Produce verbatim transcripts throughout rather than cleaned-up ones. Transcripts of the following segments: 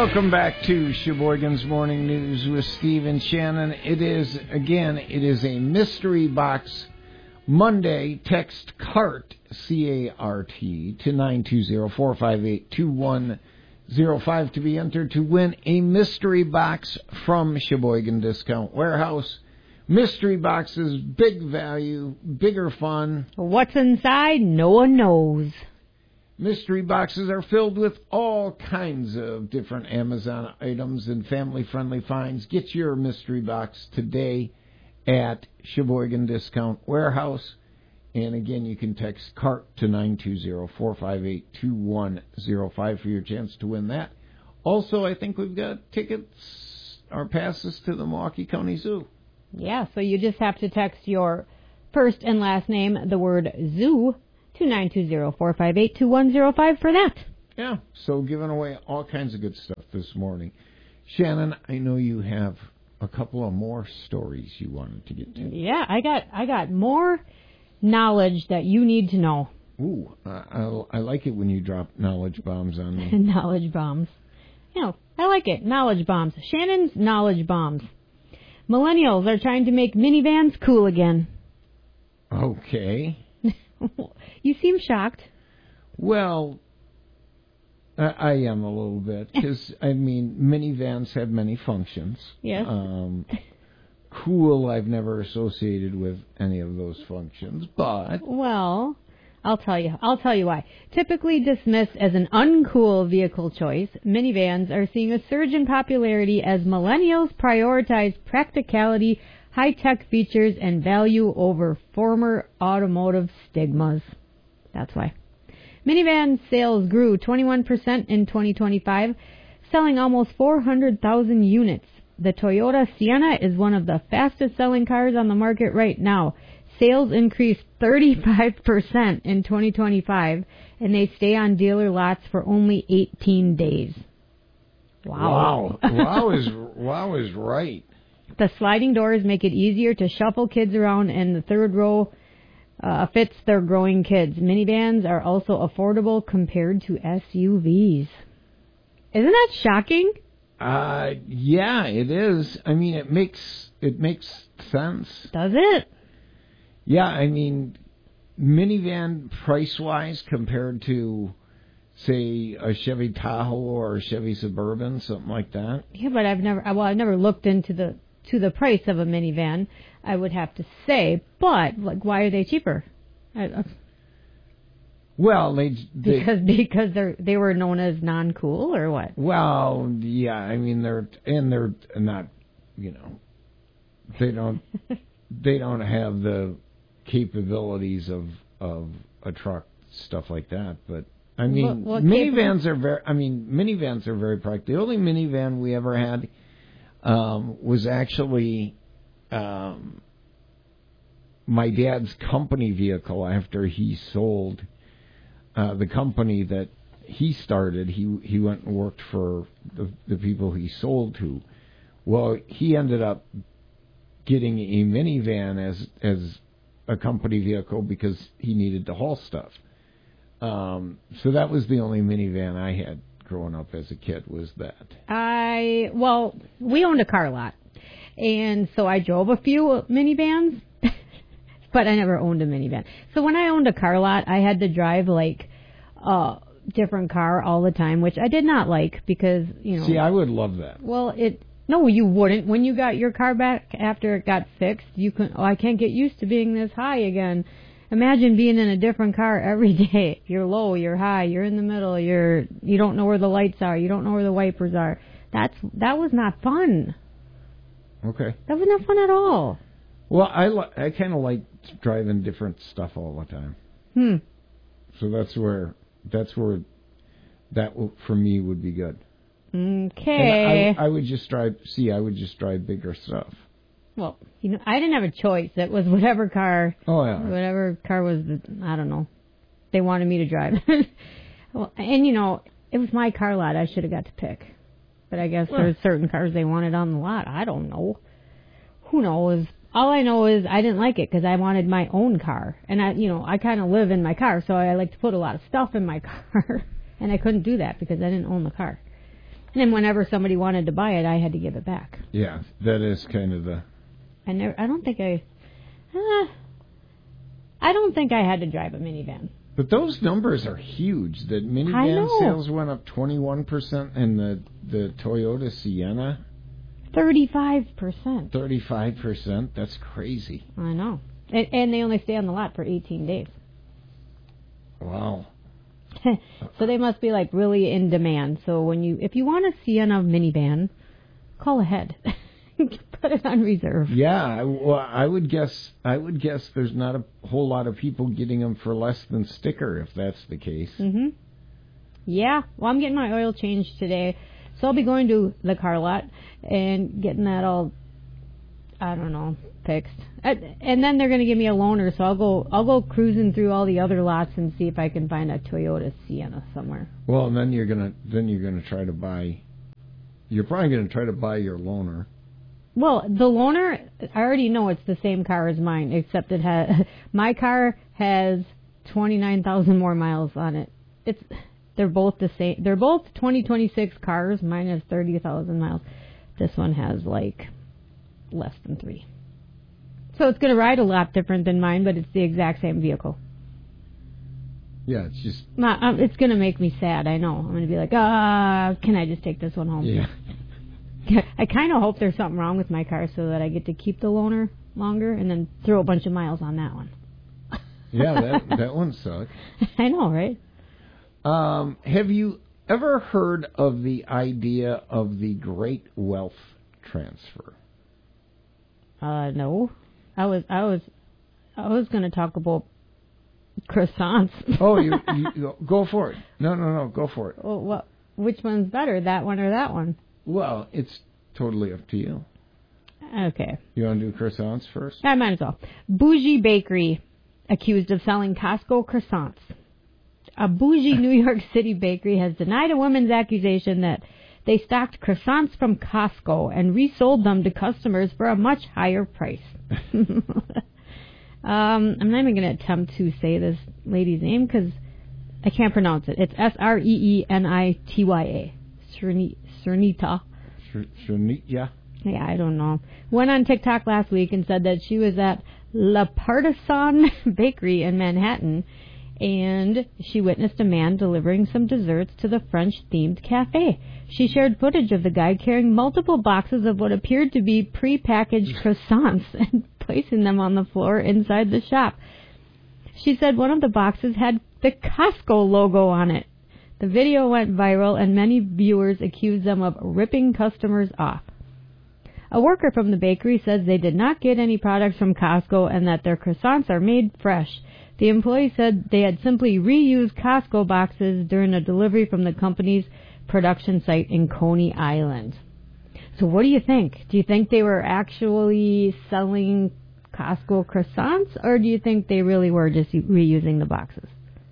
Welcome back to Sheboygan's Morning News with Steve and Shannon. It is, again, it is a Mystery Box Monday. Text CART, C A R T, to nine two zero, four five eight, two one zero five to be entered to win a Mystery Box from Sheboygan Discount Warehouse. Mystery boxes, big value, bigger fun. What's inside, no one knows. Mystery boxes are filled with all kinds of different Amazon items and family-friendly finds. Get your mystery box today at Sheboygan Discount Warehouse. And again, you can text CART to nine two zero, four five eight, two one zero five for your chance to win that. Also, I think we've got tickets or passes to the Milwaukee County Zoo. Yeah, so you just have to text your first and last name, the word zoo, to nine two zero, four five eight, two one zero five for that. Yeah, so giving away all kinds of good stuff this morning. Shannon, I know you have a couple of more stories you wanted to get to. Yeah, I got I got more knowledge that you need to know. Ooh, I, I like it when you drop knowledge bombs on me. Knowledge bombs. You know, I like it. Knowledge bombs. Shannon's knowledge bombs. Millennials are trying to make minivans cool again. Okay. You seem shocked. Well, I, I am a little bit, because, I mean, minivans have many functions. Yes. Um, cool, I've never associated with any of those functions, but... Well, I'll tell you. I'll tell you why. Typically dismissed as an uncool vehicle choice, minivans are seeing a surge in popularity as millennials prioritize practicality, high-tech features, and value over former automotive stigmas. That's why. Minivan sales grew twenty-one percent in twenty twenty-five, selling almost four hundred thousand units. The Toyota Sienna is one of the fastest-selling cars on the market right now. Sales increased thirty-five percent in twenty twenty-five, and they stay on dealer lots for only eighteen days. Wow. Wow. Wow is, wow is right. The sliding doors make it easier to shuffle kids around, and the third row uh, fits their growing kids. Minivans are also affordable compared to S U Vs. Isn't that shocking? Uh, yeah, it is. I mean, it makes it makes sense. Does it? Yeah, I mean, minivan price-wise compared to, say, a Chevy Tahoe or a Chevy Suburban, something like that. Yeah, but I've never well, I've never looked into the to the price of a minivan, I would have to say. But like, why are they cheaper? I, uh, well, they, they because because they they were known as non-cool or what? Well, yeah, I mean they're and they're not, you know, they don't they don't have the capabilities of of a truck, stuff like that. But I mean, what, what minivans are very. I mean, minivans are very practical. The only minivan we ever had um, was actually um, my dad's company vehicle after he sold uh, the company that he started. He he went and worked for the the people he sold to. Well, he ended up getting a minivan as as a company vehicle because he needed to haul stuff. Um, so that was the only minivan I had growing up as a kid, was that. I, well, we owned a car lot, and so I drove a few minivans, but I never owned a minivan. So when I owned a car lot, I had to drive like a different car all the time, which I did not like because, you know. See, I would love that. Well, it, no, you wouldn't. When you got your car back after it got fixed, you couldn't, oh, I can't get used to being this high again. Imagine being in a different car every day. You're low, you're high, you're in the middle, you're you don't know where the lights are, you don't know where the wipers are. That's that was not fun. Okay. That was not fun at all. Well, I li- I kind of like driving different stuff all the time. Hmm. So that's where that's where that w- for me would be good. Okay. And I, I would just drive. See, I would just drive bigger stuff. Well, you know, I didn't have a choice. It was whatever car. Oh yeah. Whatever car was, the, I don't know. They wanted me to drive. Well, and you know, it was my car lot. I should have got to pick. But I guess well, there's certain cars they wanted on the lot. I don't know. Who knows? All I know is I didn't like it because I wanted my own car. And I, you know, I kind of live in my car, so I like to put a lot of stuff in my car. And I couldn't do that because I didn't own the car. And whenever somebody wanted to buy it, I had to give it back. Yeah, that is kind of the... I never. I don't think I... Uh, I don't think I had to drive a minivan. But those numbers are huge. The minivan sales went up twenty-one percent and the, the Toyota Sienna... thirty-five percent. thirty-five percent? That's crazy. I know. And, and they only stay on the lot for eighteen days. Wow. So they must be like really in demand. So when you, if you want a Sienna minivan, call ahead. Put it on reserve. Yeah, well, I would guess. I would guess there's not a whole lot of people getting them for less than sticker, if that's the case. Mm-hmm. Yeah. Well, I'm getting my oil changed today, so I'll be going to the car lot and getting that all, I don't know, fixed. And then they're going to give me a loaner, so I'll go. I'll go cruising through all the other lots and see if I can find a Toyota Sienna somewhere. Well, and then you're gonna then you're gonna try to buy. You're probably gonna try to buy your loaner. Well, the loaner, I already know it's the same car as mine, except it has my car has twenty-nine thousand more miles on it. It's they're both the same. They're both twenty twenty-six cars. Mine has thirty thousand miles. This one has like less than three. So it's going to ride a lot different than mine, but it's the exact same vehicle. Yeah, it's just... Not, um, it's going to make me sad, I know. I'm going to be like, ah, can I just take this one home? Yeah. I kind of hope there's something wrong with my car so that I get to keep the loaner longer and then throw a bunch of miles on that one. Yeah, that that one sucked. I know, right? Um, have you ever heard of the idea of the Great Wealth Transfer? Uh, no. I was I was I was going to talk about croissants. Oh, you, you go for it. No, no, no, go for it. Well, what? Which one's better, that one or that one? Well, it's totally up to you. Okay. You want to do croissants first? I might as well. Bougie Bakery, accused of selling Costco croissants. A bougie New York City bakery has denied a woman's accusation that they stocked croissants from Costco and resold them to customers for a much higher price. um, I'm not even going to attempt to say this lady's name because I can't pronounce it. It's S R E E N I T Y A. Sernita. Sernita? Yeah, I don't know. Went on TikTok last week and said that she was at La Partisan Bakery in Manhattan, and she witnessed a man delivering some desserts to the French-themed cafe. She shared footage of the guy carrying multiple boxes of what appeared to be pre-packaged croissants and placing them on the floor inside the shop. She said one of the boxes had the Costco logo on it. The video went viral, and many viewers accused them of ripping customers off. A worker from the bakery says they did not get any products from Costco and that their croissants are made fresh. The employee said they had simply reused Costco boxes during a delivery from the company's production site in Coney Island. So what do you think? Do you think they were actually selling Costco croissants, or do you think they really were just reusing the boxes?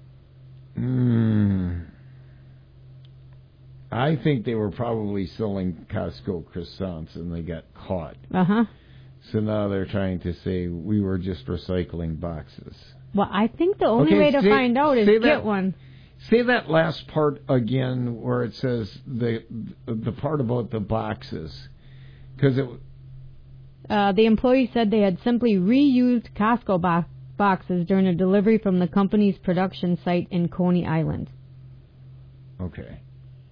Hmm. I think they were probably selling Costco croissants and they got caught. Uh-huh. So now they're trying to say we were just recycling boxes. Well, I think the only okay, way to say, find out is that, get one. Say that last part again where it says the the part about the boxes. Because it... Uh, the employee said they had simply reused Costco bo- boxes during a delivery from the company's production site in Coney Island. Okay.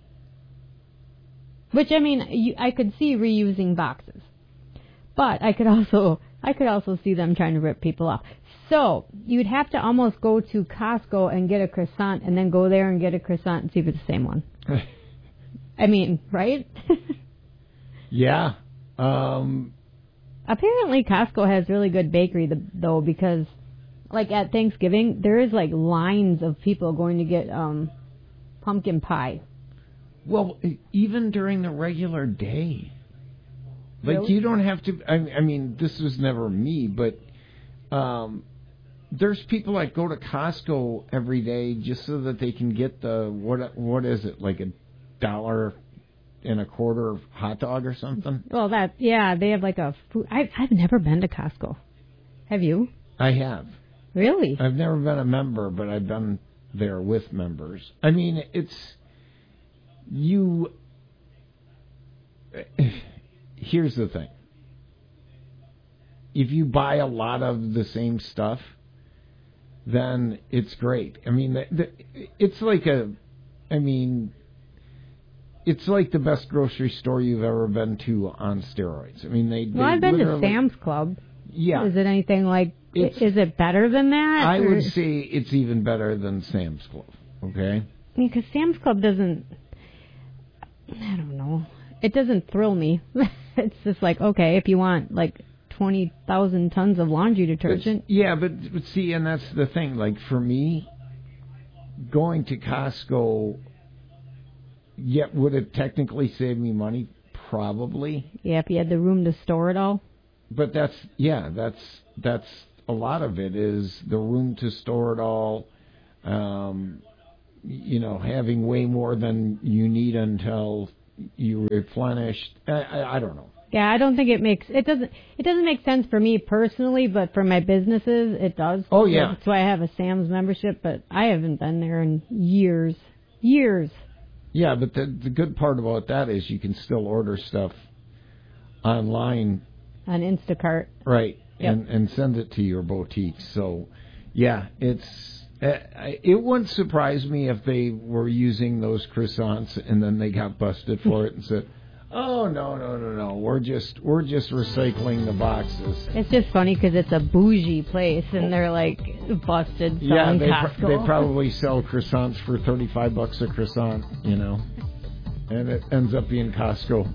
Which, I mean, you, I could see reusing boxes. But I could also I could also see them trying to rip people off. So, you'd have to almost go to Costco and get a croissant and then go there and get a croissant and see if it's the same one. I mean, right? Yeah. Um, Apparently Costco has really good bakery, though, because, like, at Thanksgiving, there is, like, lines of people going to get um, pumpkin pie. Well, even during the regular day. Like, Really? you don't have to... I, I mean, this was never me, but um, there's people that go to Costco every day just so that they can get the... What What is it? Like a dollar and a quarter hot dog or something? Well, that... Yeah, they have, like, a food... I, I've never been to Costco. Have you? I have. Really? I've never been a member, but I've been there with members. I mean, it's... You... here's the thing. If you buy a lot of the same stuff, then it's great. I mean, the, the, it's like a, I mean, it's like the best grocery store you've ever been to on steroids. I mean, they. Well, they I've been to literally- Sam's Club. Yeah. Is it anything like? It's- Is it better than that? I or- would say it's even better than Sam's Club. Okay. Because Sam's Club doesn't. I don't know. It doesn't thrill me. It's just like, okay, if you want like twenty thousand tons of laundry detergent. But, yeah, but, but see, and that's the thing. Like for me, going to Costco, yet would it technically save me money? Probably. Yeah, if you had the room to store it all. But that's yeah, that's that's a lot of it is the room to store it all. Um, you know, having way more than you need until you replenish. I, I, I don't know. Yeah, I don't think it makes it doesn't it doesn't make sense for me personally, but for my businesses it does. Oh yeah, that's why I have a Sam's membership, but I haven't been there in years, years. Yeah, but the the good part about that is you can still order stuff online on Instacart, right? Yep. And and send it to your boutique. So yeah, it's. It wouldn't surprise me if they were using those croissants and then they got busted for it and said, "Oh no, no, no, no! We're just we're just recycling the boxes." It's just funny because it's a bougie place and they're like busted selling yeah, they Costco. pr- they probably sell croissants for thirty-five bucks a croissant, you know, and it ends up being Costco.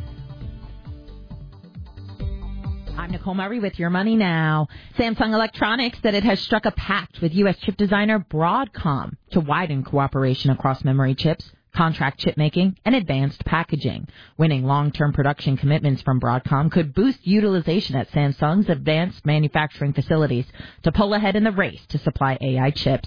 I'm Nicole Murray with Your Money Now. Samsung Electronics said it has struck a pact with U S chip designer Broadcom to widen cooperation across memory chips, contract chip making, and advanced packaging. Winning long-term production commitments from Broadcom could boost utilization at Samsung's advanced manufacturing facilities to pull ahead in the race to supply A I chips.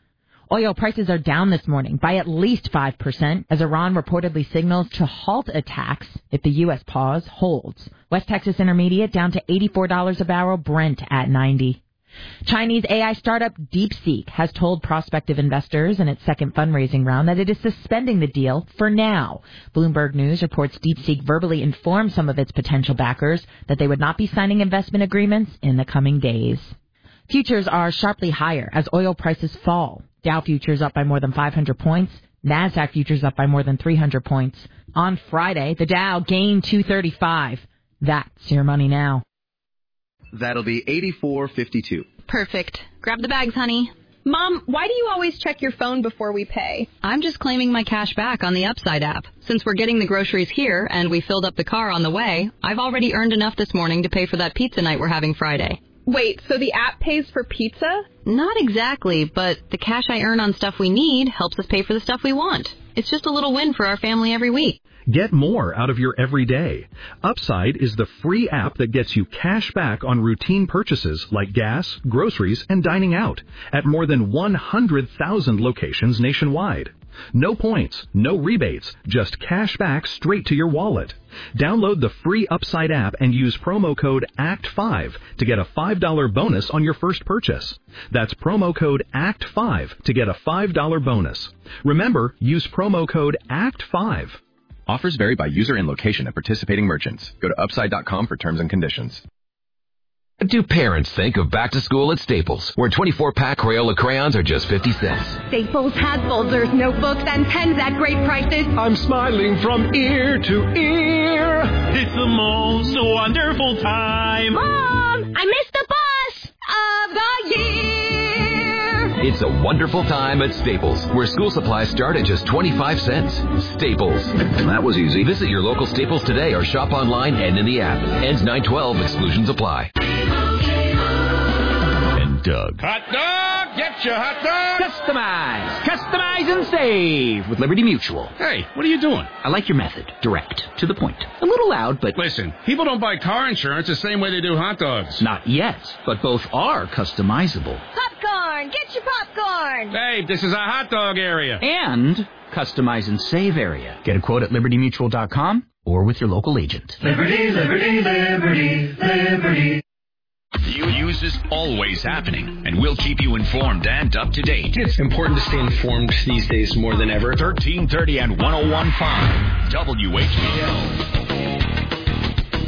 Oil prices are down this morning by at least five percent as Iran reportedly signals to halt attacks if the U S pause holds. West Texas Intermediate down to eighty-four dollars a barrel, Brent at ninety. Chinese A I startup DeepSeek has told prospective investors in its second fundraising round that it is suspending the deal for now. Bloomberg News reports DeepSeek verbally informed some of its potential backers that they would not be signing investment agreements in the coming days. Futures are sharply higher as oil prices fall. Dow futures up by more than five hundred points. NASDAQ futures up by more than three hundred points. On Friday, the Dow gained two thirty-five. That's Your Money Now. That'll be eighty-four fifty-two. Perfect. Grab the bags, honey. Mom, why do you always check your phone before we pay? I'm just claiming my cash back on the Upside app. Since we're getting the groceries here and we filled up the car on the way, I've already earned enough this morning to pay for that pizza night we're having Friday. Wait, so the app pays for pizza? Not exactly, but the cash I earn on stuff we need helps us pay for the stuff we want. It's just a little win for our family every week. Get more out of your everyday. Upside is the free app that gets you cash back on routine purchases like gas, groceries, and dining out at more than one hundred thousand locations nationwide. No points, no rebates, just cash back straight to your wallet. Download the free Upside app and use promo code A C T five to get a five dollars bonus on your first purchase. That's promo code A C T five to get a five dollars bonus. Remember, use promo code A C T five. Offers vary by user and location at participating merchants. Go to upside dot com for terms and conditions. What do parents think of back to school at Staples, where twenty-four pack Crayola crayons are just fifty cents? Staples has folders, notebooks, and pens at great prices. I'm smiling from ear to ear. It's the most wonderful time. Mom, I missed the bus of the year. It's a wonderful time at Staples, where school supplies start at just twenty-five cents. Staples. That was easy. Visit your local Staples today or shop online and in the app. Ends nine twelve. Exclusions apply. And Doug. Hot dog! Get your hot dog! Customize! Customize and save with Liberty Mutual. Hey, what are you doing? I like your method. Direct. To the point. A little loud, but... Listen, people don't buy car insurance the same way they do hot dogs. Not yet, but both are customizable. Popcorn! Get your popcorn! Hey, this is a hot dog area. And customize and save area. Get a quote at liberty mutual dot com or with your local agent. Liberty, liberty, liberty, liberty. News is always happening, and we'll keep you informed and up to date. It's important to stay informed these days more than ever. thirteen thirty and one oh one point five W H B O.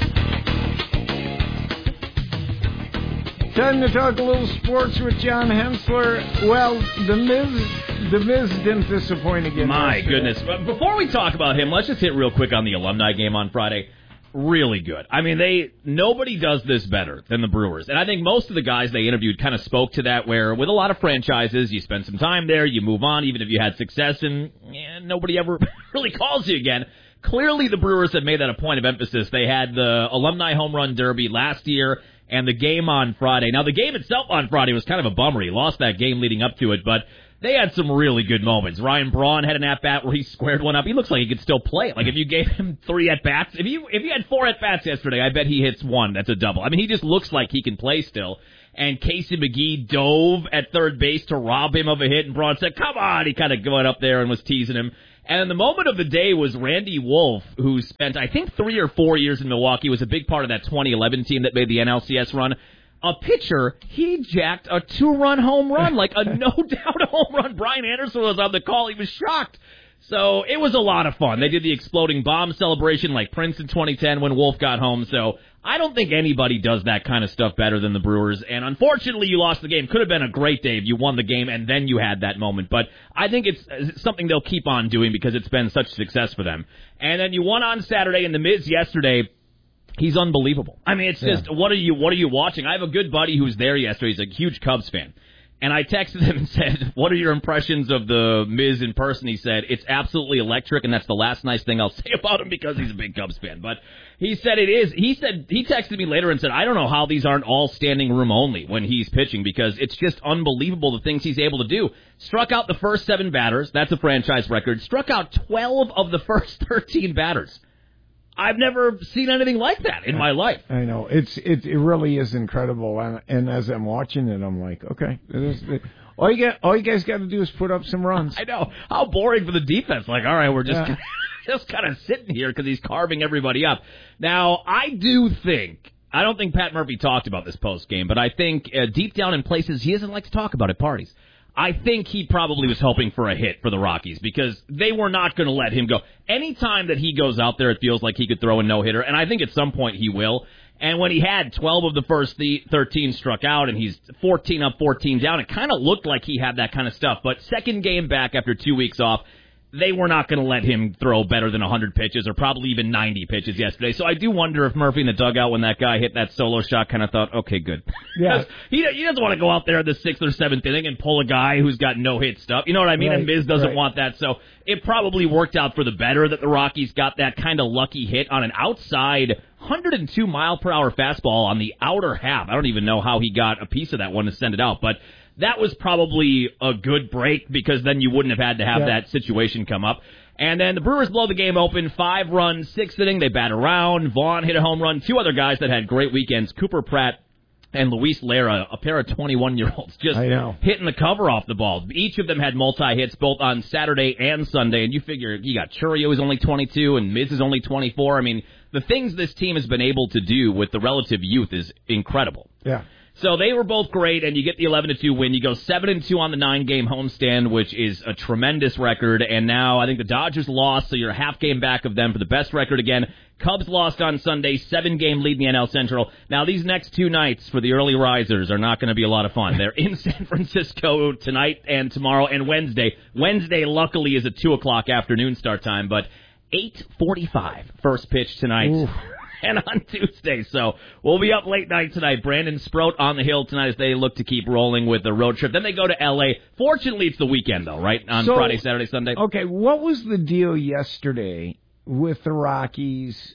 Time to talk a little sports with John Hensler. Well, the Miz, the Miz didn't disappoint again. My goodness. Before we talk about him, let's just hit real quick on the alumni game on Friday. Really good. I mean, they nobody does this better than the Brewers. And I think most of the guys they interviewed kind of spoke to that, where with a lot of franchises, you spend some time there, you move on, even if you had success, and eh, nobody ever really calls you again. Clearly, the Brewers have made that a point of emphasis. They had the Alumni Home Run Derby last year and the game on Friday. Now, the game itself on Friday was kind of a bummer. He lost that game leading up to it, but they had some really good moments. Ryan Braun had an at-bat where he squared one up. He looks like he could still play it. Like, if you gave him three at-bats, if you if you had four at-bats yesterday, I bet he hits one. That's a double. I mean, he just looks like he can play still. And Casey McGee dove at third base to rob him of a hit, and Braun said, come on. He kind of went up there and was teasing him. And the moment of the day was Randy Wolf, who spent, I think, three or four years in Milwaukee, was a big part of that twenty eleven team that made the N L C S run. A pitcher, he jacked a two-run home run, like a no-doubt home run. Brian Anderson was on the call. He was shocked. So it was a lot of fun. They did the exploding bomb celebration like Prince in twenty ten when Wolf got home. So I don't think anybody does that kind of stuff better than the Brewers. And unfortunately, you lost the game. Could have been a great day if you won the game and then you had that moment. But I think it's something they'll keep on doing because it's been such a success for them. And then you won on Saturday, and the Miz yesterday, he's unbelievable. I mean, it's just, yeah. what are you what are you watching? I have a good buddy who's there yesterday. He's a huge Cubs fan. And I texted him and said, what are your impressions of the Miz in person? He said, it's absolutely electric, and that's the last nice thing I'll say about him because he's a big Cubs fan. But he said it is. He said he texted me later and said, I don't know how these aren't all standing room only when he's pitching because it's just unbelievable the things he's able to do. Struck out the first seven batters. That's a franchise record. Struck out twelve of the first thirteen batters. I've never seen anything like that in my life. I know. It's it, it really is incredible. And, and as I'm watching it, I'm like, okay, it is, it, all you got, all you guys got to do is put up some runs. I know. How boring for the defense. Like, all right, we're just yeah. just kind of sitting here because he's carving everybody up. Now, I do think, I don't think Pat Murphy talked about this post game, but I think uh, deep down in places he doesn't like to talk about at parties. I think he probably was hoping for a hit for the Rockies because they were not going to let him go. Anytime that he goes out there, it feels like he could throw a no-hitter, and I think at some point he will. And when he had twelve of the first thirteen struck out and he's fourteen up, fourteen down, it kind of looked like he had that kind of stuff. But second game back after two weeks off, they were not going to let him throw better than one hundred pitches or probably even ninety pitches yesterday. So I do wonder if Murphy in the dugout, when that guy hit that solo shot, kind of thought, okay, good. Yeah. he, he doesn't want to go out there in the sixth or seventh inning and pull a guy who's got no-hit stuff. You know what I mean? Right, and Miz doesn't right. want that. So it probably worked out for the better that the Rockies got that kind of lucky hit on an outside one hundred two mile per hour fastball on the outer half. I don't even know how he got a piece of that one to send it out, but that was probably a good break because then you wouldn't have had to have yeah. that situation come up. And then the Brewers blow the game open, five runs, sixth inning, they bat around. Vaughn hit a home run. Two other guys that had great weekends, Cooper Pratt and Luis Lara, a pair of twenty-one-year-olds, just hitting the cover off the ball. Each of them had multi-hits both on Saturday and Sunday, and you figure you got Churio is only twenty-two and Miz is only twenty-four. I mean, the things this team has been able to do with the relative youth is incredible. Yeah. So they were both great, and you get the eleven to two win. You go seven and two on the nine-game homestand, which is a tremendous record. And now I think the Dodgers lost, so you're a half game back of them for the best record again. Cubs lost on Sunday, seven-game lead in the N L Central. Now these next two nights for the early risers are not going to be a lot of fun. They're in San Francisco tonight and tomorrow and Wednesday. Wednesday, luckily, is a two o'clock afternoon start time, but eight forty-five first pitch tonight. Ooh. And on Tuesday, so we'll be up late night tonight. Brandon Sproat on the hill tonight as they look to keep rolling with the road trip. Then they go to L A. Fortunately, it's the weekend, though, right? On so, Friday, Saturday, Sunday. Okay, what was the deal yesterday with the Rockies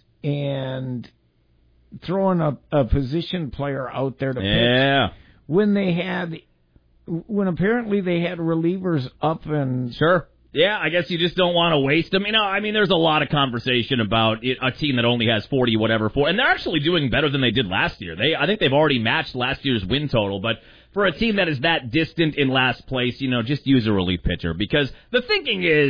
and throwing a, a position player out there to yeah. pitch when they had, when apparently they had relievers up and... Sure. Yeah, I guess you just don't want to waste them. You know, I mean, there's a lot of conversation about it, a team that only has forty whatever for, and they're actually doing better than they did last year. They, I think they've already matched last year's win total, but for a team that is that distant in last place, you know, just use a relief pitcher because the thinking is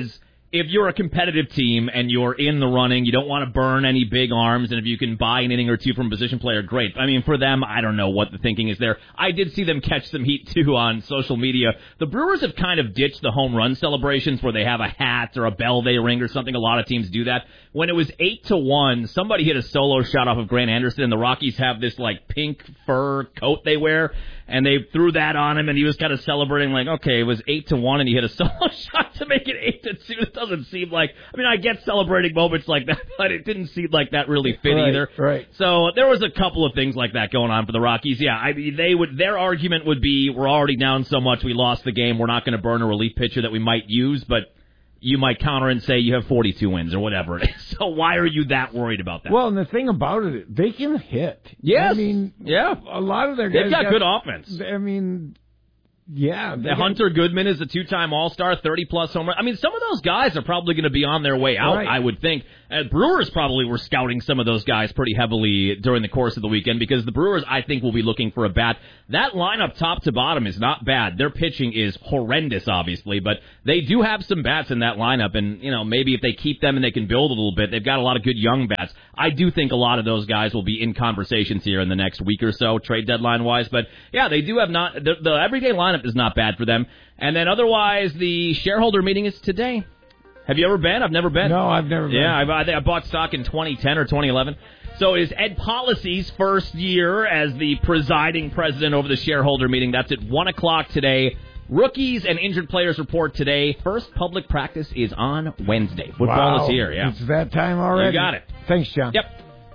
if you're a competitive team and you're in the running, you don't want to burn any big arms, and if you can buy an inning or two from a position player, great. I mean, for them, I don't know what the thinking is there. I did see them catch some heat, too, on social media. The Brewers have kind of ditched the home run celebrations where they have a hat or a Belvay ring or something. A lot of teams do that. When it was eight to one, somebody hit a solo shot off of Grant Anderson, and the Rockies have this, like, pink fur coat they wear, and they threw that on him, and he was kind of celebrating, like, okay, it was eight to one, and he hit a solo shot to make it eight to two. It doesn't seem like, I mean, I get celebrating moments like that, but it didn't seem like that really fit right, either. Right. So there was a couple of things like that going on for the Rockies. Yeah, I mean, they would, their argument would be, we're already down so much, we lost the game, we're not going to burn a relief pitcher that we might use, but you might counter and say you have forty-two wins or whatever it is. So why are you that worried about that? Well, and the thing about it, they can hit. Yes. I mean, yeah. A lot of their guys They've got, got good offense. I mean, yeah. The Hunter Goodman is a two-time All-Star, thirty-plus home run. I mean, some of those guys are probably going to be on their way out, right. I would think. And Brewers probably were scouting some of those guys pretty heavily during the course of the weekend because the Brewers, I think, will be looking for a bat. That lineup top to bottom is not bad. Their pitching is horrendous, obviously, but they do have some bats in that lineup, and, you know, maybe if they keep them and they can build a little bit, they've got a lot of good young bats. I do think a lot of those guys will be in conversations here in the next week or so, trade deadline-wise, but, yeah, they do have not, the, the everyday lineup is not bad for them. And then otherwise, the shareholder meeting is today. Have you ever been? I've never been. No, I've never been. Yeah, I, I think I bought stock in twenty ten or twenty eleven. So it is Ed Policy's first year as the presiding president over the shareholder meeting. That's at one o'clock today. Rookies and injured players report today. First public practice is on Wednesday. Football wow. is here, yeah. It's that time already. You got it. Thanks, John. Yep.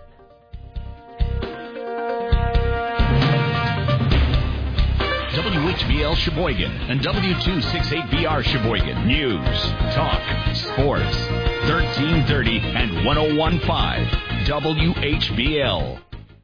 W H B L Sheboygan and W two sixty-eight B R Sheboygan. News, talk, sports. thirteen thirty and ten fifteen W H B L.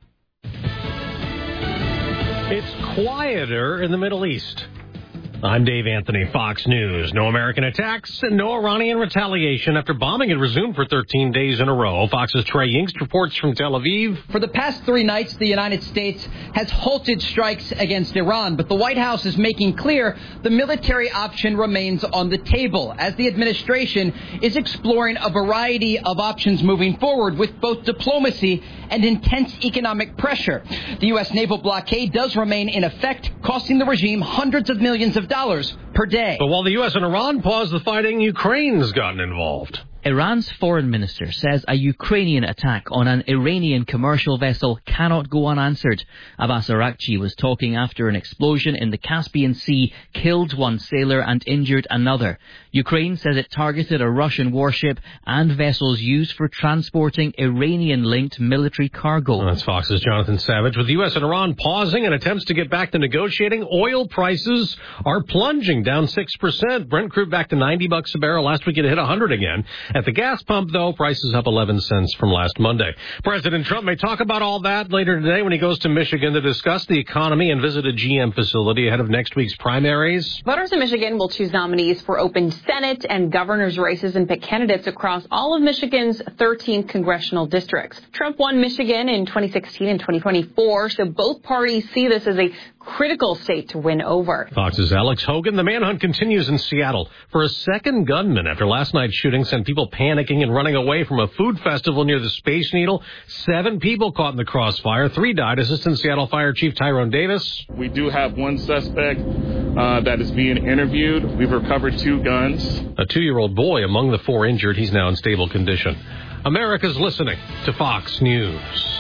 It's quieter in the Middle East. I'm Dave Anthony, Fox News. No American attacks and no Iranian retaliation after bombing had resumed for thirteen days in a row. Fox's Trey Yingst reports from Tel Aviv. For the past three nights, the United States has halted strikes against Iran, but the White House is making clear the military option remains on the table as the administration is exploring a variety of options moving forward with both diplomacy and intense economic pressure. The U S naval blockade does remain in effect, costing the regime hundreds of millions of dollars per day. But while the U S and Iran pause the fighting, Ukraine's gotten involved. Iran's foreign minister says a Ukrainian attack on an Iranian commercial vessel cannot go unanswered. Abbas Araghchi was talking after an explosion in the Caspian Sea killed one sailor and injured another. Ukraine says it targeted a Russian warship and vessels used for transporting Iranian-linked military cargo. That's Fox's Jonathan Savage. With the U S and Iran pausing and attempts to get back to negotiating, oil prices are plunging down six percent. Brent crude back to ninety bucks a barrel. Last week it hit one hundred again. At the gas pump, though, prices up eleven cents from last Monday. President Trump may talk about all that later today when he goes to Michigan to discuss the economy and visit a G M facility ahead of next week's primaries. Voters in Michigan will choose nominees for open Senate and governor's races and pick candidates across all of Michigan's thirteen congressional districts. Trump won Michigan in twenty sixteen and twenty twenty-four, so both parties see this as a critical state to win over. Fox's Alex Hogan. The manhunt continues in Seattle for a second gunman after last night's shooting sent people panicking and running away from a food festival near the Space Needle. Seven people caught in the crossfire. Three died. Assistant Seattle Fire Chief Tyrone Davis. We do have one suspect uh, that is being interviewed. We've recovered two guns. A two-year-old boy among the four injured. He's now in stable condition. America's listening to Fox News.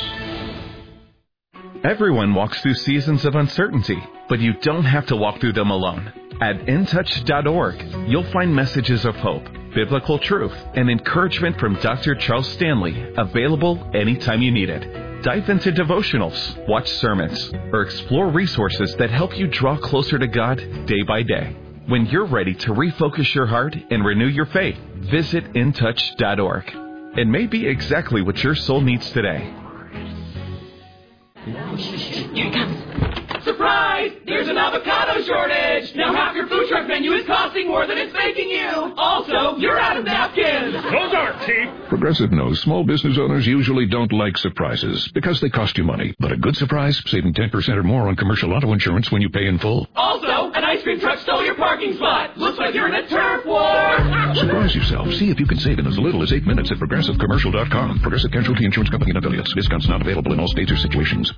Everyone walks through seasons of uncertainty, but you don't have to walk through them alone. At in touch dot org, you'll find messages of hope, biblical truth, and encouragement from Doctor Charles Stanley, available anytime you need it. Dive into devotionals, watch sermons, or explore resources that help you draw closer to God day by day. When you're ready to refocus your heart and renew your faith, visit in touch dot org. It may be exactly what your soul needs today. Here he comes. Surprise, surprise! There's an avocado shortage! Now half your food truck menu is costing more than it's making you! Also, you're out of napkins! Those aren't cheap! Progressive knows small business owners usually don't like surprises because they cost you money. But a good surprise, saving ten percent or more on commercial auto insurance when you pay in full. Also, an ice cream truck stole your parking spot! Looks like you're in a turf war! Surprise yourself. See if you can save in as little as eight minutes at progressive commercial dot com. Progressive Casualty Insurance Company and affiliates. Discounts not available in all states or situations.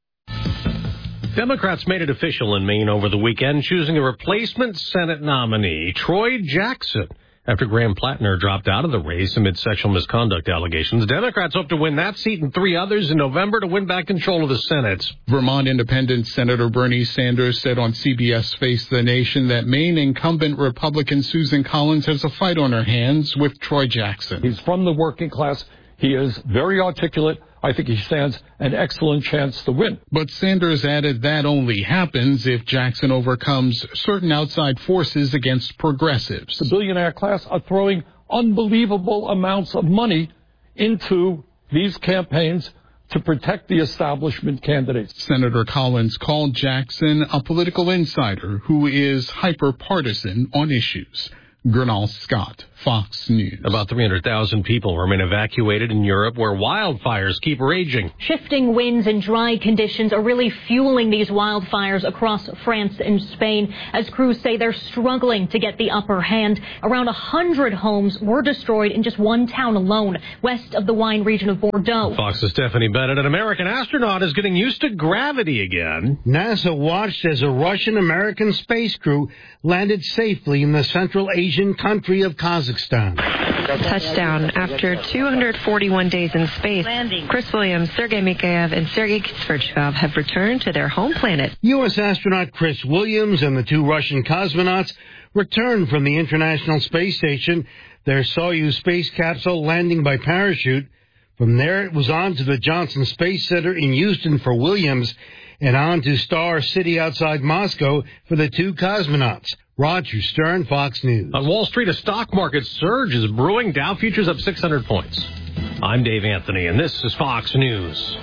Democrats made it official in Maine over the weekend, choosing a replacement Senate nominee, Troy Jackson. After Graham Plattner dropped out of the race amid sexual misconduct allegations, Democrats hope to win that seat and three others in November to win back control of the Senate. Vermont Independent Senator Bernie Sanders said on C B S Face the Nation that Maine incumbent Republican Susan Collins has a fight on her hands with Troy Jackson. He's from the working class. He is very articulate. I think he stands an excellent chance to win. But Sanders added that only happens if Jackson overcomes certain outside forces against progressives. The billionaire class are throwing unbelievable amounts of money into these campaigns to protect the establishment candidates. Senator Collins called Jackson a political insider who is hyper-partisan on issues. Gernal Scott, Fox News. About three hundred thousand people remain evacuated in Europe where wildfires keep raging. Shifting winds and dry conditions are really fueling these wildfires across France and Spain as crews say they're struggling to get the upper hand. Around one hundred homes were destroyed in just one town alone, west of the wine region of Bordeaux. Fox's Stephanie Bennett, an American astronaut, is getting used to gravity again. NASA watched as a Russian-American space crew landed safely in the Central Asian country of Kazakhstan. Touchdown after two hundred forty-one days in space. Chris Williams, Sergei Mikhaev, and Sergei Sverchkov have returned to their home planet. U S astronaut Chris Williams and the two Russian cosmonauts returned from the International Space Station, their Soyuz space capsule landing by parachute. From there, it was on to the Johnson Space Center in Houston for Williams and on to Star City outside Moscow for the two cosmonauts. Roger Stern, Fox News. On Wall Street, a stock market surge is brewing. Dow futures up six hundred points. I'm Dave Anthony, and this is Fox News.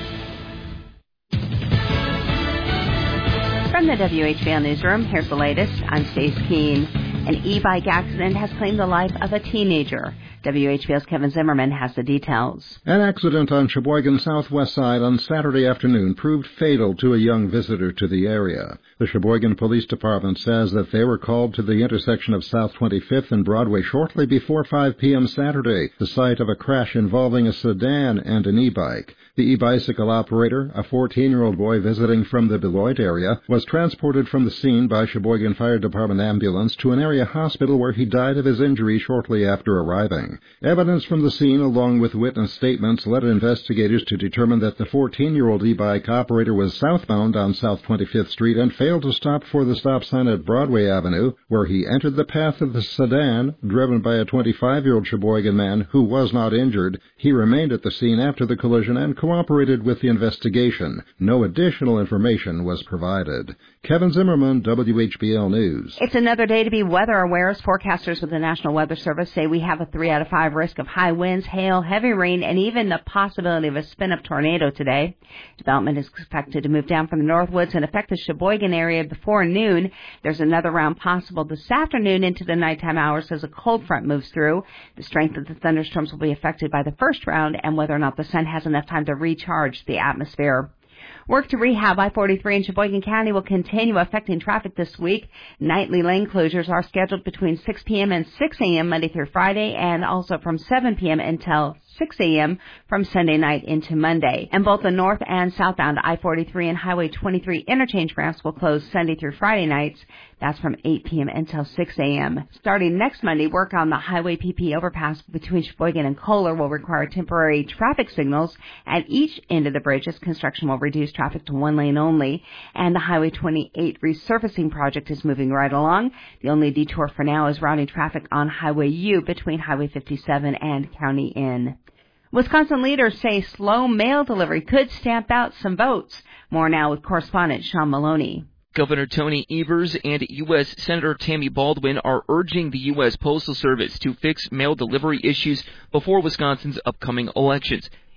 From the W H B L Newsroom, here's the latest. I'm Stace Keene. An e-bike accident has claimed the life of a teenager. W H B L's Kevin Zimmerman has the details. An accident on Sheboygan's southwest side on Saturday afternoon proved fatal to a young visitor to the area. The Sheboygan Police Department says that they were called to the intersection of South twenty-fifth and Broadway shortly before five p.m. Saturday, the site of a crash involving a sedan and an e-bike. The e-bicycle operator, a fourteen-year-old boy visiting from the Beloit area, was transported from the scene by Sheboygan Fire Department ambulance to an area hospital where he died of his injury shortly after arriving. Evidence from the scene, along with witness statements, led investigators to determine that the fourteen-year-old e-bike operator was southbound on South twenty-fifth Street and failed to stop for the stop sign at Broadway Avenue, where he entered the path of the sedan, driven by a twenty-five-year-old Sheboygan man who was not injured. He remained at the scene after the collision and cooperated with the investigation. No additional information was provided. Kevin Zimmerman, W H B L News. It's another day to be weather aware as forecasters with the National Weather Service say we have a three out of five risk of high winds, hail, heavy rain, and even the possibility of a spin-up tornado today. Development is expected to move down from the northwoods and affect the Sheboygan area before noon. There's another round possible this afternoon into the nighttime hours as a cold front moves through. The strength of the thunderstorms will be affected by the first round and whether or not the sun has enough time to recharge the atmosphere. Work to rehab I forty-three in Sheboygan County will continue affecting traffic this week. Nightly lane closures are scheduled between six p.m. and six a.m. Monday through Friday, and also from seven p.m. until six a.m. from Sunday night into Monday. And both the north and southbound I forty-three and Highway twenty-three interchange ramps will close Sunday through Friday nights. That's from eight p.m. until six a.m. Starting next Monday, work on the Highway P P overpass between Sheboygan and Kohler will require temporary traffic signals at each end of the bridge as construction will reduce traffic to one lane only. And the Highway twenty-eight resurfacing project is moving right along. The only detour for now is routing traffic on Highway U between Highway fifty-seven and County Inn. Wisconsin leaders say slow mail delivery could stamp out some votes. More now with correspondent Sean Maloney. Governor Tony Evers and U S Senator Tammy Baldwin are urging the U S Postal Service to fix mail delivery issues before Wisconsin's upcoming elections.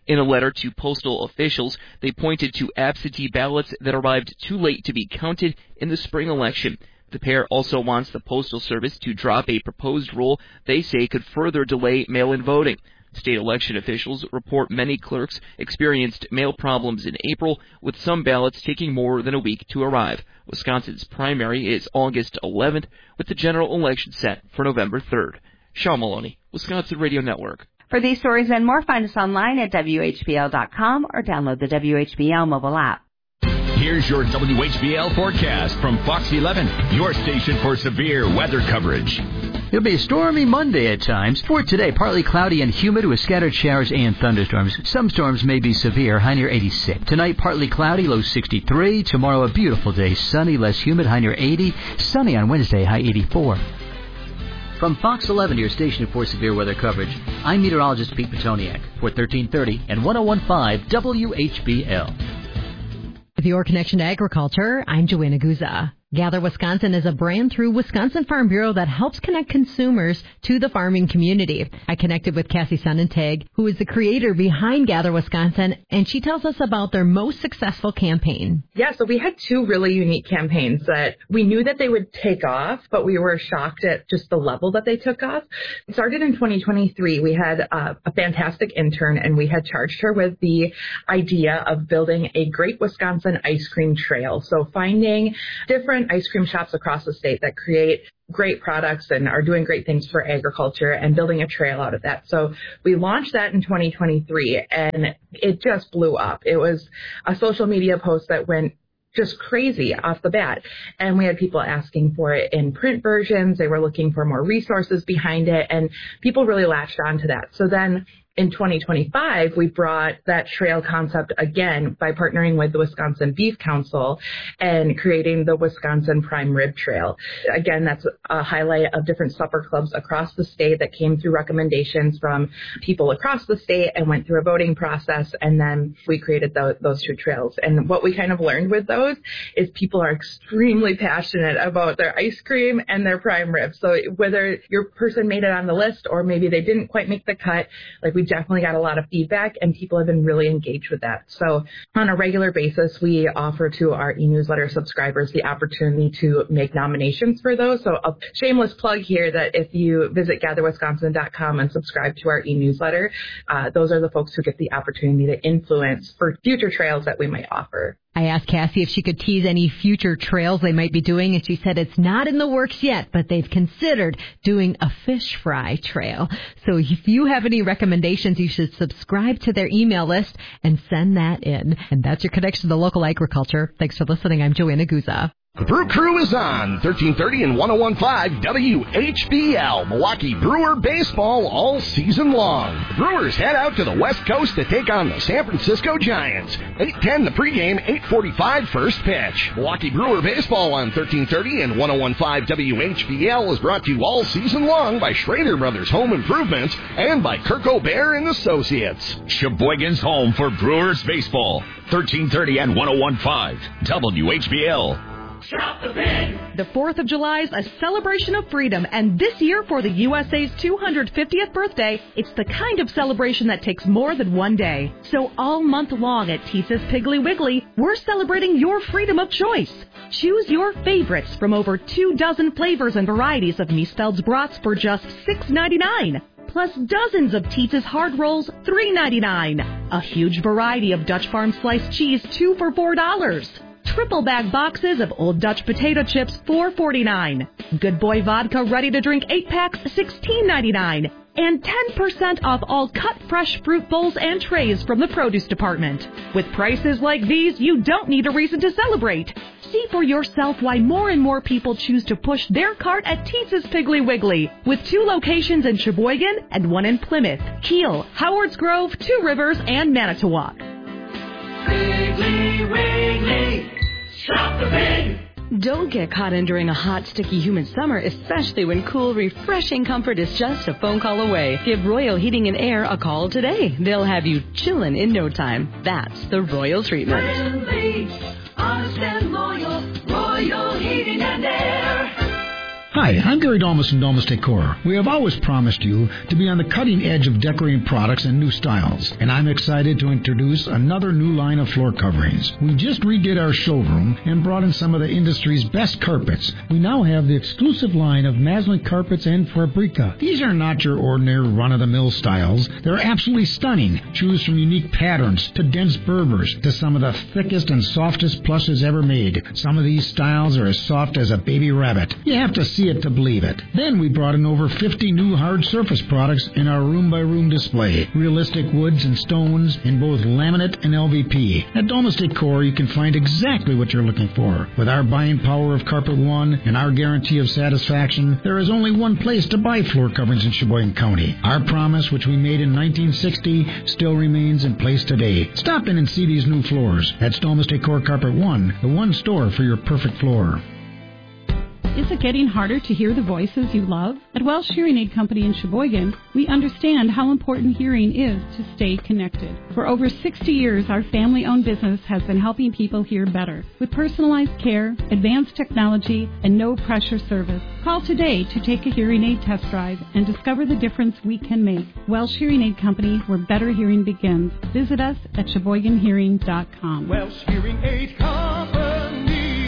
In a letter to postal officials, they pointed to absentee ballots that arrived too late to be counted in the spring election. The pair also wants the Postal Service to drop a proposed rule they say could further delay mail-in voting. State election officials report many clerks experienced mail problems in April, with some ballots taking more than a week to arrive. Wisconsin's primary is August eleventh, with the general election set for November third. Sean Maloney, Wisconsin Radio Network. For these stories and more, find us online at W H B L dot com or download the W H B L mobile app. Here's your W H B L forecast from Fox eleven, your station for severe weather coverage. It'll be a stormy Monday at times. For today, partly cloudy and humid with scattered showers and thunderstorms. Some storms may be severe, high near eighty-six. Tonight, partly cloudy, low sixty-three. Tomorrow, a beautiful day, sunny, less humid, high near eighty. Sunny on Wednesday, high eighty-four. From Fox eleven, your station for severe weather coverage, I'm meteorologist Pete Petoniak for thirteen thirty and one oh one point five W H B L. With your connection to agriculture, I'm Joanna Guza. Gather Wisconsin is a brand through Wisconsin Farm Bureau that helps connect consumers to the farming community. I connected with Cassie Sonnentag, who is the creator behind Gather Wisconsin, and she tells us about their most successful campaign. Yeah, so we had two really unique campaigns that we knew that they would take off, but we were shocked at just the level that they took off. It started in twenty twenty-three. We had uh, a fantastic intern, and we had charged her with the idea of building a Great Wisconsin Ice Cream Trail. So finding different ice cream shops across the state that create great products and are doing great things for agriculture and building a trail out of that. So we launched that in twenty twenty-three, and it just blew up. It was a social media post that went just crazy off the bat. And we had people asking for it in print versions. They were looking for more resources behind it, and people really latched onto that. So then in twenty twenty-five, we brought that trail concept again by partnering with the Wisconsin Beef Council and creating the Wisconsin Prime Rib Trail. Again, that's a highlight of different supper clubs across the state that came through recommendations from people across the state and went through a voting process, and then we created the, those two trails. And what we kind of learned with those is people are extremely passionate about their ice cream and their prime rib. So whether your person made it on the list or maybe they didn't quite make the cut, like we definitely got a lot of feedback, and people have been really engaged with that. So on a regular basis, we offer to our e-newsletter subscribers the opportunity to make nominations for those. So a shameless plug here that if you visit gather wisconsin dot com and subscribe to our e-newsletter, uh, those are the folks who get the opportunity to influence for future trails that we might offer. I asked Cassie if she could tease any future trails they might be doing, and she said it's not in the works yet, but they've considered doing a fish fry trail. So if you have any recommendations, you should subscribe to their email list and send that in. And that's your connection to local agriculture. Thanks for listening. I'm Joanna Guza. The Brew Crew is on thirteen thirty and one oh one point five W H B L, Milwaukee Brewer baseball all season long. The Brewers head out to the West Coast to take on the San Francisco Giants. eight ten the pregame, eight forty-five first pitch. Milwaukee Brewer baseball on thirteen thirty and one oh one point five W H B L is brought to you all season long by Schrader Brothers Home Improvements and by Kirk O'Bear and Associates. Sheboygan's home for Brewers baseball, thirteen thirty and one oh one point five W H B L. Shop the bin. The fourth of July is a celebration of freedom, and this year for the U S A's two hundred fiftieth birthday, it's the kind of celebration that takes more than one day. So all month long at Teesa's Piggly Wiggly, we're celebrating your freedom of choice. Choose your favorites from over two dozen flavors and varieties of Miesfeld's brats for just six ninety-nine. Plus dozens of Teesa's hard rolls, three ninety-nine. A huge variety of Dutch Farm sliced cheese, two for four dollars. Triple bag boxes of Old Dutch potato chips, four forty-nine. Good Boy vodka ready to drink eight packs, sixteen ninety-nine. And ten percent off all cut fresh fruit bowls and trays from the produce department. With prices like these, you don't need a reason to celebrate. See for yourself why more and more people choose to push their cart at Teesa's Piggly Wiggly, with two locations in Sheboygan and one in Plymouth, Kiel, Howards Grove, Two Rivers, and Manitowoc. Piggly Wiggly. Shop the bin. Don't get caught enduring a hot, sticky, humid summer, especially when cool, refreshing comfort is just a phone call away. Give Royal Heating and Air a call today. They'll have you chillin' in no time. That's the Royal treatment. Friendly, honest and loyal, Royal Heating and Air. Hi, I'm Gary Dolmas from Dolmas Decor. We have always promised you to be on the cutting edge of decorating products and new styles, and I'm excited to introduce another new line of floor coverings. We just redid our showroom and brought in some of the industry's best carpets. We now have the exclusive line of Maslin carpets and Fabrica. These are not your ordinary run-of-the-mill styles. They're absolutely stunning. Choose from unique patterns to dense Berbers to some of the thickest and softest plushes ever made. Some of these styles are as soft as a baby rabbit. You have to see it to believe it. Then we brought in over fifty new hard surface products in our room-by-room display. Realistic woods and stones in both laminate and L V P. At Dolmas Decor, you can find exactly what you're looking for. With our buying power of Carpet One and our guarantee of satisfaction, there is only one place to buy floor coverings in Sheboygan County. Our promise, which we made in nineteen sixty, still remains in place today. Stop in and see these new floors. That's Dolmas Decor Carpet One, the one store for your perfect floor. Is it getting harder to hear the voices you love? At Welsh Hearing Aid Company in Sheboygan, we understand how important hearing is to stay connected. For over sixty years, our family-owned business has been helping people hear better. With personalized care, advanced technology, and no-pressure service. Call today to take a hearing aid test drive and discover the difference we can make. Welsh Hearing Aid Company, where better hearing begins. Visit us at sheboygan hearing dot com. Welsh Hearing Aid Company.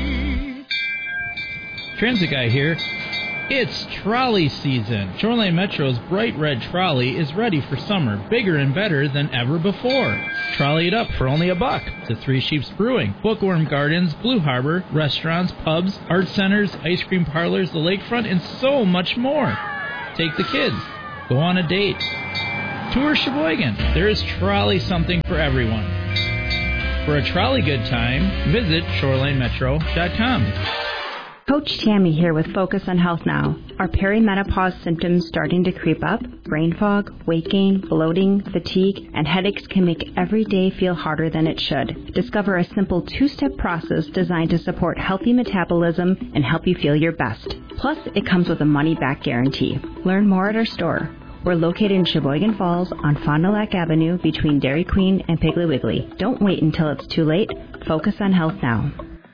Transit Guy here. It's trolley season. Shoreline Metro's bright red trolley is ready for summer, bigger and better than ever before. Trolley it up for only a buck to Three Sheeps Brewing, Bookworm Gardens, Blue Harbor, restaurants, pubs, art centers, ice cream parlors, the lakefront, and so much more. Take the kids. Go on a date. Tour Sheboygan. There is trolley something for everyone. For a trolley good time, visit shoreline metro dot com. Coach Tammy here with Focus on Health Now. Are perimenopause symptoms starting to creep up? Brain fog, weight gain, bloating, fatigue, and headaches can make every day feel harder than it should. Discover a simple two-step process designed to support healthy metabolism and help you feel your best. Plus, it comes with a money-back guarantee. Learn more at our store. We're located in Sheboygan Falls on Fond du Lac Avenue between Dairy Queen and Piggly Wiggly. Don't wait until it's too late. Focus on health now.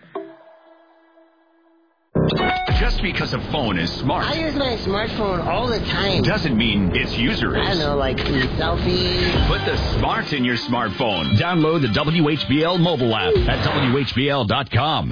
Just because a phone is smart, I use my smartphone all the time, doesn't mean its user is. I don't know, like selfies. Put the smarts in your smartphone. Download the W H B L mobile app at W H B L dot com.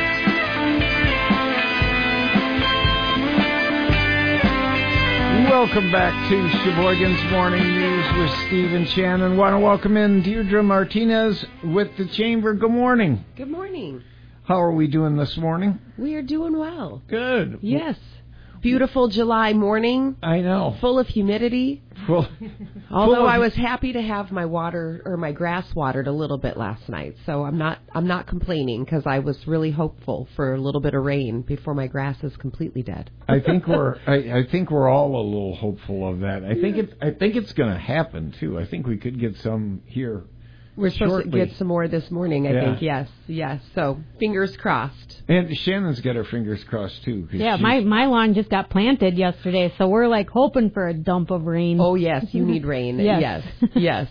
Welcome back to Sheboygan's Morning News with Stephen Shannon. Want to welcome in Deirdre Martinez with the Chamber. Good morning. Good morning. How are we doing this morning? We are doing well. Good. Yes. Beautiful July morning. I know. Full of humidity. Full. Although full of, I was happy to have my water or my grass watered a little bit last night, so I'm not I'm not complaining because I was really hopeful for a little bit of rain before my grass is completely dead. I think we're I, I think we're all a little hopeful of that. I think it I think it's going to happen too. I think we could get some here. We're supposed shortly. to get some more this morning, I yeah. think. Yes, yes. So fingers crossed. And Shannon's got her fingers crossed too. Yeah, my my lawn just got planted yesterday, so we're like hoping for a dump of rain. Oh yes, you need rain. yes, yes. yes.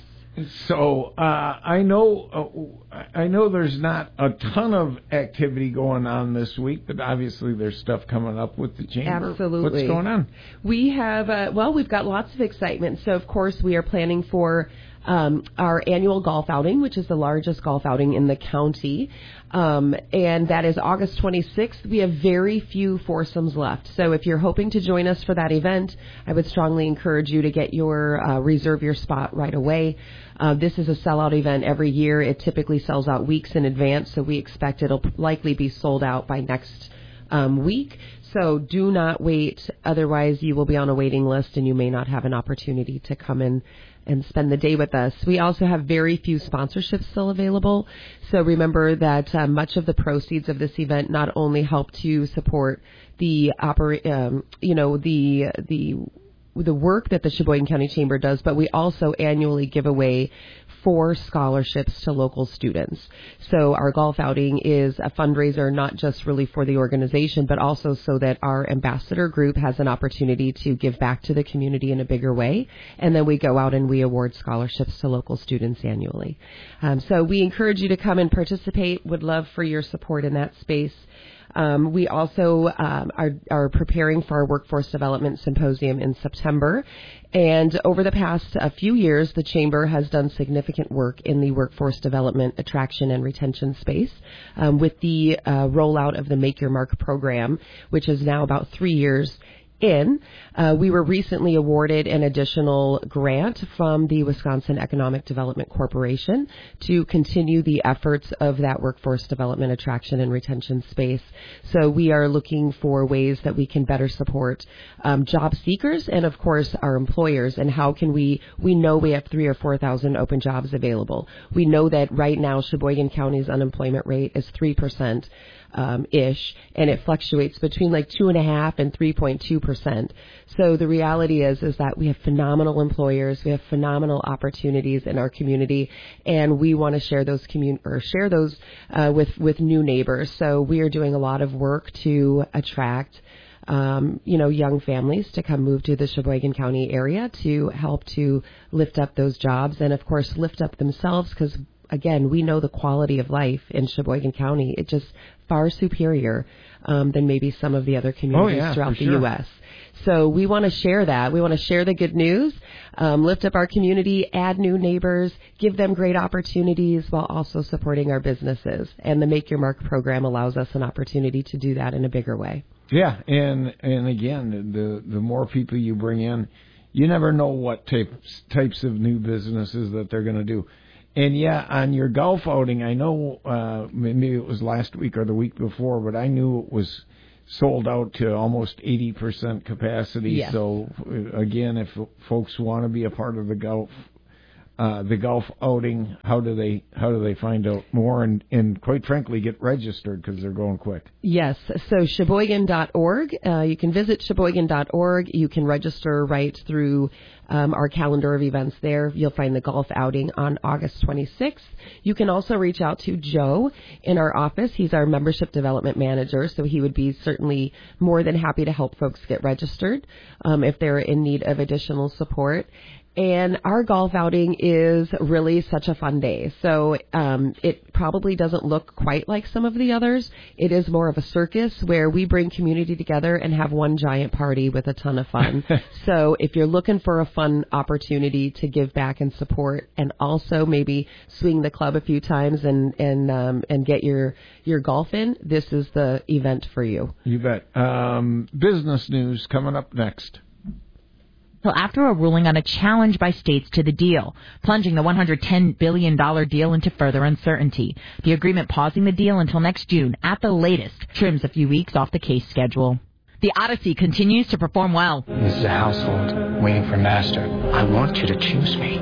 So uh, I know uh, I know there's not a ton of activity going on this week, but obviously there's stuff coming up with the Chamber. Absolutely. What's going on? We have uh, well, we've got lots of excitement. So of course we are planning for Um, our annual golf outing, which is the largest golf outing in the county, um, and that is August twenty-sixth. We have very few foursomes left, so if you're hoping to join us for that event, I would strongly encourage you to get your uh, reserve your spot right away. Uh, this is a sellout event every year. It typically sells out weeks in advance, so we expect it'll likely be sold out by next um, week. So do not wait, otherwise you will be on a waiting list and you may not have an opportunity to come in and spend the day with us. We also have very few sponsorships still available. So remember that uh, much of the proceeds of this event not only help to support the opera, um, you know, the the the work that the Sheboygan County Chamber does, but we also annually give away four scholarships to local students. So our golf outing is a fundraiser not just really for the organization, but also so that our ambassador group has an opportunity to give back to the community in a bigger way. And then we go out and we award scholarships to local students annually. Um, so we encourage you to come and participate. Would love for your support in that space. Um, we also um, are, are preparing for our Workforce Development Symposium in September. And over the past uh, few years, the Chamber has done significant work in the workforce development, attraction, and retention space um, with the uh, rollout of the Make Your Mark program, which is now about three years in. Uh, we were recently awarded an additional grant from the Wisconsin Economic Development Corporation to continue the efforts of that workforce development, attraction, and retention space. So we are looking for ways that we can better support um, job seekers and, of course, our employers. And how can we, we know we have three or four thousand open jobs available. We know that right now Sheboygan County's unemployment rate is three percent. Um, ish, and it fluctuates between like two and a half and three point two percent. So the reality is, is that we have phenomenal employers, we have phenomenal opportunities in our community, and we want to share those commun- or share those uh, with with new neighbors. So we are doing a lot of work to attract, um, you know, young families to come move to the Sheboygan County area to help to lift up those jobs, and of course lift up themselves, because again, we know the quality of life in Sheboygan County. It's just far superior um, than maybe some of the other communities oh, yeah, throughout the sure. U S. So we want to share that. We want to share the good news, um, lift up our community, add new neighbors, give them great opportunities while also supporting our businesses. And the Make Your Mark program allows us an opportunity to do that in a bigger way. Yeah, and and again, the the more people you bring in, you never know what types types of new businesses that they're going to do. And yeah, on your golf outing, I know uh, maybe it was last week or the week before, but I knew it was sold out to almost eighty percent capacity. Yes. So again, if folks want to be a part of the golf uh, the golf outing, how do they how do they find out more and, and quite frankly get registered, because they're going quick? Yes, so Sheboygan dot org. Uh, you can visit Sheboygan dot org. You can register right through um, our calendar of events there. You'll find the golf outing on August twenty-sixth. You can also reach out to Joe in our office. He's our membership development manager, so he would be certainly more than happy to help folks get registered um, if they're in need of additional support. And our golf outing is really such a fun day. So um, it probably doesn't look quite like some of the others. It is more of a circus where we bring community together and have one giant party with a ton of fun. So if you're looking for a fun opportunity to give back and support, and also maybe swing the club a few times and and um, and get your your golf in, this is the event for you. You bet. Um, business news coming up next. Until after a ruling on a challenge by states to the deal, plunging the one hundred ten billion dollars deal into further uncertainty. The agreement pausing the deal until next June, at the latest, trims a few weeks off the case schedule. The Odyssey continues to perform well. This is a household waiting for master. I want you to choose me.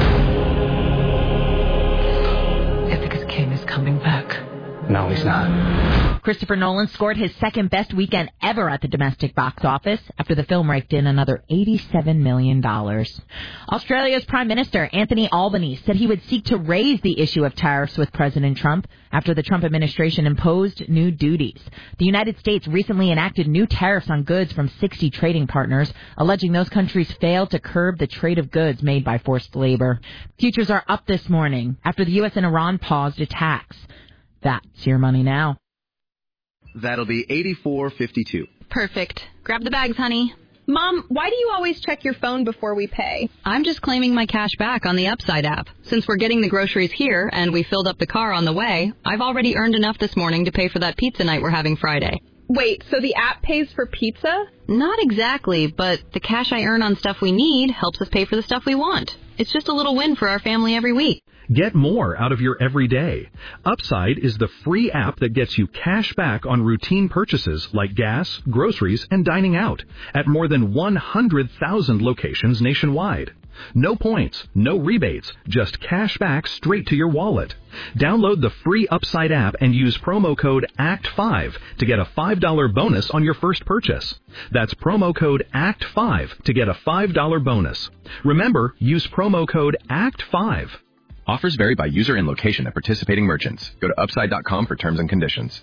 Ithaca's king is coming back. No, he's not. Christopher Nolan scored his second best weekend ever at the domestic box office after the film raked in another eighty-seven million dollars. Australia's Prime Minister Anthony Albanese said he would seek to raise the issue of tariffs with President Trump after the Trump administration imposed new duties. The United States recently enacted new tariffs on goods from sixty trading partners, alleging those countries failed to curb the trade of goods made by forced labor. Futures are up this morning after the U S and Iran paused attacks. That's your money now. That'll be eighty-four fifty-two. Perfect. Grab the bags, honey. Mom, why do you always check your phone before we pay? I'm just claiming my cash back on the Upside app. Since we're getting the groceries here and we filled up the car on the way, I've already earned enough this morning to pay for that pizza night we're having Friday. Wait, so the app pays for pizza? Not exactly, but the cash I earn on stuff we need helps us pay for the stuff we want. It's just a little win for our family every week. Get more out of your everyday. Upside is the free app that gets you cash back on routine purchases like gas, groceries, and dining out at more than one hundred thousand locations nationwide. No points, no rebates, just cash back straight to your wallet. Download the free Upside app and use promo code A C T five to get a five dollars bonus on your first purchase. That's promo code A C T five to get a five dollars bonus. Remember, use promo code A C T five. Offers vary by user and location at participating merchants. Go to upside dot com for terms and conditions.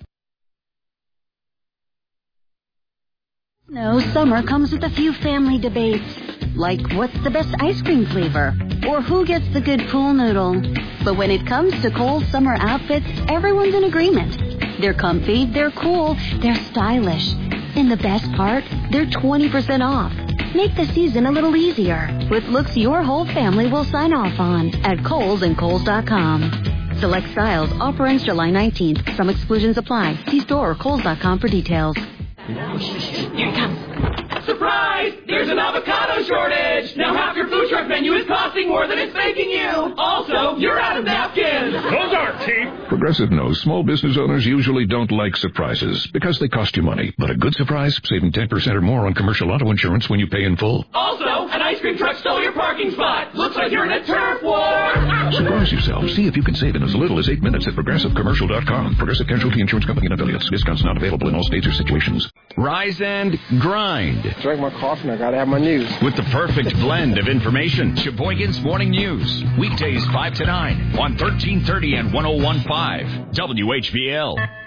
No, summer comes with a few family debates, like what's the best ice cream flavor, or who gets the good pool noodle. But when it comes to cold summer outfits, everyone's in agreement. They're comfy, they're cool, they're stylish. And the best part, they're twenty percent off. Make the season a little easier with looks your whole family will sign off on at Kohl's and Kohl's dot com. Select styles. Offer ends July nineteenth. Some exclusions apply. See store or Kohl's dot com for details. Here he comes. Surprise! There's an avocado shortage! Now half your food truck menu is costing more than it's making you! Also, you're out of napkins! Those aren't cheap! Progressive knows small business owners usually don't like surprises because they cost you money. But a good surprise, saving ten percent or more on commercial auto insurance when you pay in full. Also, an ice cream truck stole your parking spot! Looks like you're in a turf war! Surprise yourself. See if you can save in as little as eight minutes at progressive commercial dot com. Progressive Casualty Insurance Company and affiliates. Discounts not available in all states or situations. Rise and grind. Drink my coffee and I gotta have my news. With the perfect blend of information. Sheboygan's Morning News. Weekdays five to nine on thirteen thirty and one oh one point five W H B L.